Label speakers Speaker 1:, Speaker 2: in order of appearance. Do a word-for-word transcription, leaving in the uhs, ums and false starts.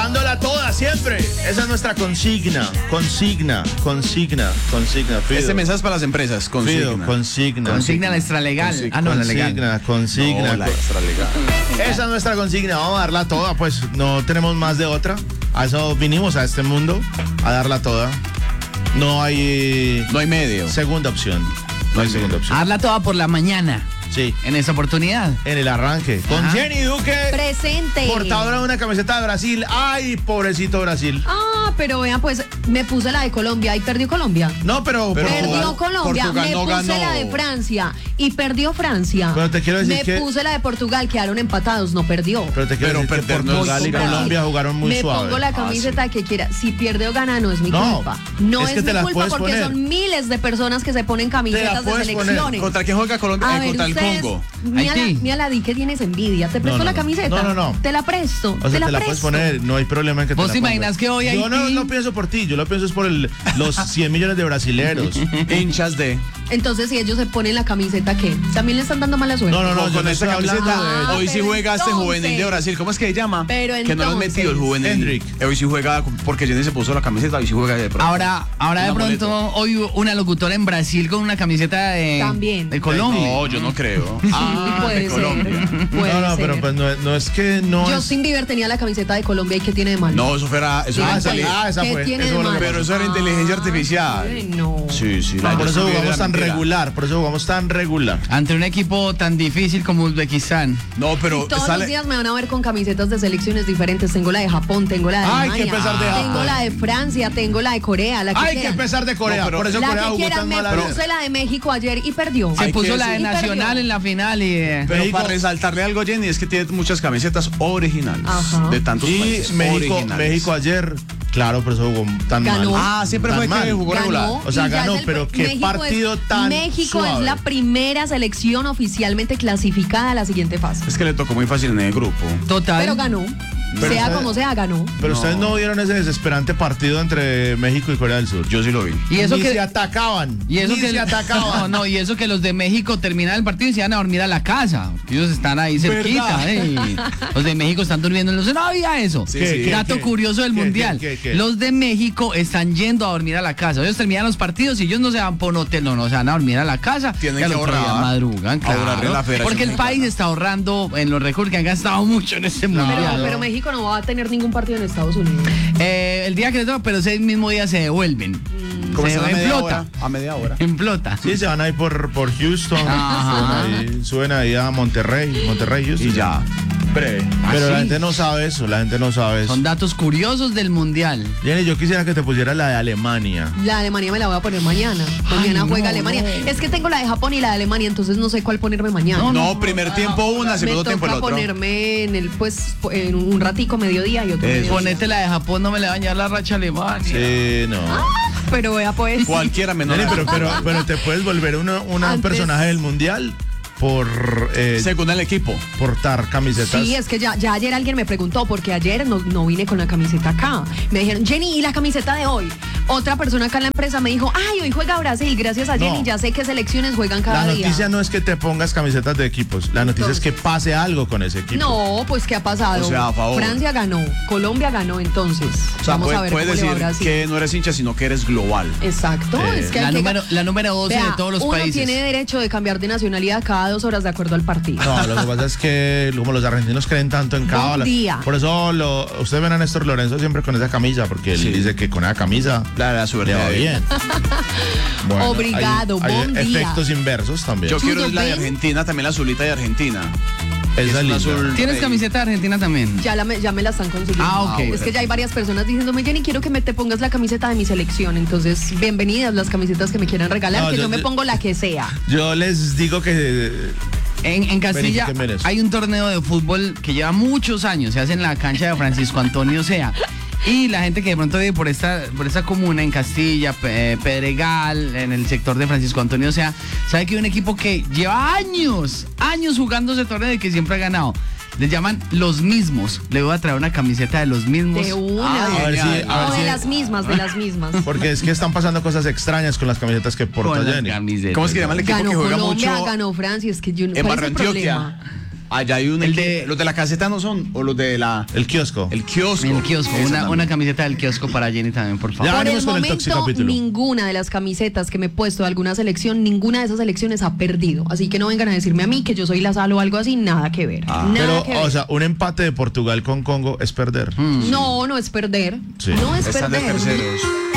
Speaker 1: Dándola toda siempre. Esa es nuestra consigna. Consigna, consigna, consigna. Fido.
Speaker 2: Este mensaje es para las empresas. Consigna.
Speaker 1: Fido, consigna.
Speaker 3: Consigna la extralegal.
Speaker 2: Consigna.
Speaker 3: Ah, no, la legal.
Speaker 1: Consigna, consigna.
Speaker 2: No, la extralegal.
Speaker 1: Esa es nuestra consigna. Vamos a darla toda, pues no tenemos más de otra. A eso vinimos a este mundo, a darla toda. No hay
Speaker 2: No hay medio.
Speaker 1: segunda opción. No hay segunda opción.
Speaker 3: Hazla toda por la mañana.
Speaker 1: Sí.
Speaker 3: En esta oportunidad.
Speaker 1: En el arranque. Con
Speaker 3: Ajá.
Speaker 1: Jenny Duque.
Speaker 4: Presente.
Speaker 1: Portadora de una camiseta de Brasil. Ay, pobrecito Brasil.
Speaker 4: Ah, pero vean, pues me puse la de Colombia y perdió Colombia.
Speaker 1: No, pero,
Speaker 2: Pero
Speaker 4: Perdió
Speaker 1: Portugal-
Speaker 4: Colombia,
Speaker 2: Portugal
Speaker 4: me
Speaker 2: no
Speaker 4: puse
Speaker 2: ganó.
Speaker 4: la de Francia y perdió Francia.
Speaker 1: Pero te quiero decir
Speaker 4: me
Speaker 1: que-
Speaker 4: puse la de Portugal, quedaron empatados, no perdió.
Speaker 1: Pero te quiero
Speaker 2: Pero
Speaker 1: decir que
Speaker 2: perder no es
Speaker 1: Portugal y
Speaker 2: Brasil.
Speaker 1: Colombia jugaron muy
Speaker 4: me
Speaker 1: suave.
Speaker 4: pongo la camiseta que quiera. Si pierde o gana, no es mi
Speaker 1: No,
Speaker 4: culpa. No
Speaker 1: es
Speaker 4: es,
Speaker 1: que te
Speaker 4: mi
Speaker 1: las
Speaker 4: culpa
Speaker 1: puedes
Speaker 4: porque
Speaker 1: poner.
Speaker 4: son miles de personas que se ponen camisetas de
Speaker 1: puedes poner.
Speaker 4: selecciones.
Speaker 2: ¿Contra quién juega Colombia?
Speaker 4: A
Speaker 2: Eh,
Speaker 4: ver,
Speaker 2: contra el
Speaker 4: ustedes,
Speaker 2: Congo.
Speaker 4: Mira la,
Speaker 3: Haití.
Speaker 4: mira la di que tienes envidia. ¿Te presto
Speaker 1: No, no,
Speaker 4: la
Speaker 1: no.
Speaker 4: camiseta?
Speaker 1: No, no, no.
Speaker 4: Te la presto.
Speaker 1: O sea,
Speaker 4: te la
Speaker 1: te la
Speaker 4: presto.
Speaker 1: puedes poner, no hay problema en que te
Speaker 3: ¿Vos
Speaker 1: la
Speaker 3: te
Speaker 1: pongas.
Speaker 3: imaginas que hoy
Speaker 1: Yo no,
Speaker 3: Haití-
Speaker 1: no pienso por ti, yo lo pienso es por el, los cien millones de brasileros.
Speaker 2: Hinchas de.
Speaker 4: Entonces, si ellos se ponen la camiseta, ¿qué? ¿También le están dando mala suerte?
Speaker 1: No, no, no,
Speaker 2: Con,
Speaker 1: yo
Speaker 2: con
Speaker 1: no
Speaker 2: esta
Speaker 1: estoy hablando
Speaker 2: camiseta,
Speaker 4: de-
Speaker 2: hoy sí
Speaker 4: Ah,
Speaker 2: juega este
Speaker 4: pero
Speaker 2: juvenil de
Speaker 4: entonces-
Speaker 2: Brasil. ¿Cómo es que se llama?
Speaker 4: Pero
Speaker 2: Que no lo han metido el
Speaker 4: entonces-
Speaker 2: juvenil.
Speaker 1: Hendrik.
Speaker 2: Eh, Hoy sí juega porque Jenny se puso la camiseta, hoy sí juega de pronto.
Speaker 3: Ahora, ahora de
Speaker 2: Un
Speaker 3: pronto,
Speaker 2: amuleto.
Speaker 3: hoy hubo una locutora en Brasil con una camiseta de,
Speaker 4: También.
Speaker 3: de Colombia.
Speaker 2: No, yo no creo. Ah,
Speaker 4: puede
Speaker 2: de
Speaker 4: ser.
Speaker 2: Colombia.
Speaker 4: Puede
Speaker 1: No, no,
Speaker 4: ser.
Speaker 1: pero pues no, no es que no es...
Speaker 4: Justin Bieber tenía la camiseta de Colombia y ¿qué tiene de malo?
Speaker 2: No, eso fuera. Eso
Speaker 1: Ah,
Speaker 2: era
Speaker 1: esa,
Speaker 2: inteli-
Speaker 1: ah, esa
Speaker 4: ¿Qué
Speaker 1: fue.
Speaker 4: tiene
Speaker 1: eso
Speaker 4: de
Speaker 1: fue lo que
Speaker 4: malo?
Speaker 2: Pero eso era inteligencia artificial.
Speaker 4: Ay, no.
Speaker 2: Sí, sí. la
Speaker 1: Por eso
Speaker 2: Justin Bieber
Speaker 1: jugamos
Speaker 2: era
Speaker 1: tan
Speaker 2: mentira.
Speaker 1: regular, por eso jugamos tan regular.
Speaker 3: Ante un equipo tan difícil como Uzbekistán.
Speaker 2: No, pero
Speaker 4: Y todos
Speaker 2: sale.
Speaker 4: los días me van a ver con camisetas de selecciones diferentes. Tengo la de Japón, tengo la de
Speaker 1: Ay,
Speaker 4: Alemania,
Speaker 1: qué pesar de
Speaker 4: tengo
Speaker 1: Japón.
Speaker 4: la de Francia, tengo la de Corea, la que
Speaker 1: Hay que
Speaker 4: quieran.
Speaker 1: empezar de Corea,
Speaker 2: No, pero-
Speaker 1: por eso
Speaker 4: La
Speaker 1: Corea
Speaker 4: que
Speaker 1: jugó
Speaker 4: quieran,
Speaker 1: tan
Speaker 4: me
Speaker 1: mal.
Speaker 2: pero-
Speaker 4: puse la de México ayer y perdió.
Speaker 3: Se
Speaker 2: Hay
Speaker 3: puso
Speaker 2: que
Speaker 3: la de
Speaker 4: decir-
Speaker 3: Nacional
Speaker 4: perdió.
Speaker 3: en la final y... eh,
Speaker 2: Pero
Speaker 1: México-
Speaker 2: para resaltarle algo, Jenny, es que tiene muchas camisetas originales.
Speaker 4: Ajá.
Speaker 2: De tantos
Speaker 1: Y
Speaker 2: países.
Speaker 1: México,
Speaker 2: originales.
Speaker 1: México ayer, claro, por eso jugó tan
Speaker 4: Ganó.
Speaker 1: mal.
Speaker 2: Ah, siempre
Speaker 1: Tan
Speaker 2: fue
Speaker 1: mal.
Speaker 2: que jugó regular.
Speaker 4: Ganó,
Speaker 1: O sea,
Speaker 4: y ya
Speaker 1: ganó,
Speaker 4: es el-
Speaker 1: pero qué
Speaker 4: México
Speaker 1: partido
Speaker 4: es-
Speaker 1: tan
Speaker 4: México
Speaker 1: suave.
Speaker 4: es la primera selección oficialmente clasificada a la siguiente fase.
Speaker 2: Es que le tocó muy fácil en el grupo.
Speaker 3: Total.
Speaker 4: Pero ganó.
Speaker 1: Pero
Speaker 4: sea
Speaker 1: usted-
Speaker 4: como sea, ganó.
Speaker 1: Pero
Speaker 2: No.
Speaker 1: ustedes no vieron ese desesperante partido entre México y Corea del Sur.
Speaker 2: Yo sí lo vi.
Speaker 3: Y eso
Speaker 1: Ni
Speaker 3: que...
Speaker 1: se atacaban.
Speaker 3: Y eso
Speaker 1: ni
Speaker 3: que
Speaker 1: se
Speaker 3: no,
Speaker 1: atacaban.
Speaker 3: no, y eso que los de México terminan el partido y se van a dormir a la casa. Ellos están ahí cerquita,
Speaker 1: ¿Verdad?
Speaker 3: ¿eh? Y los de México están durmiendo en los... No había eso.
Speaker 2: Sí,
Speaker 1: ¿Qué,
Speaker 2: sí.
Speaker 1: qué,
Speaker 3: Dato
Speaker 1: qué?
Speaker 3: curioso del
Speaker 1: ¿Qué,
Speaker 3: mundial.
Speaker 1: qué, qué, qué?
Speaker 3: Los de México están yendo a dormir a la casa. Ellos terminan los partidos y ellos no se van por un hotel, no, no, se van a dormir a la casa.
Speaker 2: Tienen
Speaker 3: y al
Speaker 2: que
Speaker 3: otro día
Speaker 2: ahorrar.
Speaker 3: madrugan, claro.
Speaker 2: Ahorrarle a la Federación
Speaker 3: Porque el
Speaker 2: Mexicana.
Speaker 3: país está ahorrando en los recursos que han gastado mucho en este
Speaker 4: Pero,
Speaker 3: mundial.
Speaker 4: pero México no va a tener ningún partido en Estados Unidos.
Speaker 3: Eh, el día que les toca, pero ese mismo día se devuelven.
Speaker 2: ¿Cómo
Speaker 3: Se
Speaker 2: está a
Speaker 3: en
Speaker 2: media
Speaker 3: flota.
Speaker 2: hora? A media hora.
Speaker 3: En flota.
Speaker 1: Sí, se van ahí por, por Houston.
Speaker 3: Ajá.
Speaker 1: Suben ahí, suben ahí a Monterrey. Monterrey, Houston.
Speaker 2: Y ya. Breve.
Speaker 1: Pero
Speaker 3: ¿Ah,
Speaker 1: la
Speaker 3: sí?
Speaker 1: gente no sabe eso, la gente no sabe eso.
Speaker 3: Son datos curiosos del mundial.
Speaker 1: Jenny, yo quisiera que te pusiera la de Alemania.
Speaker 4: La Alemania me la voy a poner mañana. Mañana
Speaker 3: Ay,
Speaker 4: juega
Speaker 3: no,
Speaker 4: Alemania.
Speaker 3: no.
Speaker 4: Es que tengo la de Japón y la de Alemania, entonces no sé cuál ponerme mañana.
Speaker 3: No,
Speaker 2: No, primer tiempo una,
Speaker 4: me
Speaker 2: segundo tiempo el
Speaker 4: toca
Speaker 2: otro.
Speaker 4: ponerme en el, pues, en un ratico mediodía y otro
Speaker 2: Eso.
Speaker 4: mediodía.
Speaker 3: Ponete la de Japón, no me le va a dañar la racha a Alemania.
Speaker 1: Sí, no.
Speaker 4: Pero vea pues.
Speaker 2: Cualquiera menos.
Speaker 1: Jenny, pero, pero, pero te puedes volver una, una un
Speaker 4: Antes-
Speaker 1: personaje del mundial por eh,
Speaker 2: Según el equipo.
Speaker 1: portar camisetas.
Speaker 4: Sí, es que ya, ya ayer alguien me preguntó, porque ayer no, no vine con la camiseta acá. Me dijeron, Jenny, ¿y la camiseta de hoy? Otra persona acá en la empresa me dijo, ay, hoy juega Brasil, gracias a Jenny,
Speaker 1: No.
Speaker 4: ya sé qué selecciones juegan cada
Speaker 1: La
Speaker 4: día.
Speaker 1: noticia no es que te pongas camisetas de equipos, la noticia es que pase algo con ese equipo.
Speaker 4: No, pues ¿qué ha pasado?
Speaker 2: O sea, a favor.
Speaker 4: Francia ganó, Colombia ganó, entonces.
Speaker 2: O sea,
Speaker 4: Vamos
Speaker 2: puede-
Speaker 4: a ver
Speaker 2: puedes
Speaker 4: cómo le va a
Speaker 2: decir
Speaker 4: Brasil.
Speaker 2: que no eres hincha, sino que eres global.
Speaker 4: Exacto,
Speaker 1: Eh,
Speaker 4: es que
Speaker 3: La
Speaker 4: hay que-
Speaker 3: número, la número doce
Speaker 4: Vea,
Speaker 3: de todos los
Speaker 4: uno
Speaker 3: países.
Speaker 4: tiene derecho de cambiar de nacionalidad cada dos horas de acuerdo al partido.
Speaker 1: No, lo que pasa es que como los argentinos creen tanto en cada
Speaker 4: Buen día.
Speaker 1: Por eso lo, ustedes ven a Néstor Lorenzo siempre con esa camisa, porque él
Speaker 2: Sí.
Speaker 1: dice que con esa camisa
Speaker 2: La, la suerte
Speaker 1: le va
Speaker 2: de-
Speaker 1: bien. Bueno,
Speaker 4: Obrigado,
Speaker 1: hay, hay
Speaker 4: buen día.
Speaker 1: efectos inversos también.
Speaker 2: Yo quiero
Speaker 4: ¿Todo
Speaker 2: la de
Speaker 4: bien?
Speaker 2: Argentina, también la azulita de Argentina.
Speaker 1: Esa
Speaker 2: es
Speaker 1: es
Speaker 2: un
Speaker 1: linda.
Speaker 2: azul.
Speaker 3: ¿Tienes
Speaker 2: Rey.
Speaker 3: camiseta de Argentina también?
Speaker 4: Ya, la me, ya me la están consiguiendo.
Speaker 3: Ah, ok.
Speaker 4: Es que ya hay varias personas diciéndome, Jenny, quiero que me te pongas la camiseta de mi selección. Entonces, bienvenidas las camisetas que me quieran regalar,
Speaker 1: No,
Speaker 4: que
Speaker 1: yo-
Speaker 4: yo, me
Speaker 1: yo-
Speaker 4: pongo la que sea.
Speaker 1: Yo les digo que
Speaker 3: En, en Castilla
Speaker 1: Verifiquen bien eso.
Speaker 3: hay un torneo de fútbol que lleva muchos años, se hace en la cancha de Francisco Antonio Sea. Y la gente que de pronto vive por esta, por esta comuna en Castilla, Pe- Pedregal, en el sector de Francisco Antonio Sea, sabe que hay un equipo que lleva años, años jugando ese torneo y que siempre ha ganado. Les llaman Los Mismos. Le voy a traer una camiseta de Los Mismos.
Speaker 4: De una.
Speaker 2: Ay,
Speaker 1: a ver si,
Speaker 2: genial.
Speaker 1: a ver
Speaker 4: No,
Speaker 1: si-
Speaker 4: de las mismas, de las mismas.
Speaker 1: porque es que están pasando cosas extrañas con las camisetas que porta
Speaker 3: Con las
Speaker 1: Jenny.
Speaker 3: camisetas.
Speaker 2: ¿Cómo es que llama el equipo
Speaker 4: Ganó
Speaker 2: que juega
Speaker 4: Colombia,
Speaker 2: mucho
Speaker 4: ganó Francia, es que yo no.
Speaker 2: en
Speaker 4: ¿Cuál
Speaker 2: Barrio
Speaker 4: es el
Speaker 2: Antioquia?
Speaker 4: problema?
Speaker 2: Allá hay un
Speaker 3: El
Speaker 2: equipo-
Speaker 3: de-
Speaker 2: los de la caseta no son, o los de la
Speaker 1: El kiosco.
Speaker 2: el kiosco.
Speaker 3: En el kiosco,
Speaker 2: Esa
Speaker 3: una,
Speaker 2: también.
Speaker 3: una camiseta del kiosco para Jenny también, por favor.
Speaker 1: Ya
Speaker 4: Por
Speaker 1: venimos
Speaker 4: el
Speaker 1: con el
Speaker 4: momento,
Speaker 1: toxicapítulo.
Speaker 4: ninguna de las camisetas que me he puesto de alguna selección, ninguna de esas selecciones ha perdido. Así que no vengan a decirme a mí que yo soy la Sal o algo así, nada que ver.
Speaker 2: Ah.
Speaker 4: nada
Speaker 1: Pero,
Speaker 4: que ver.
Speaker 1: o sea, un empate de Portugal con Congo es perder.
Speaker 3: Mm.
Speaker 4: no, no es perder.
Speaker 1: Sí.
Speaker 4: No es
Speaker 2: Están de
Speaker 4: perder.
Speaker 2: terceros.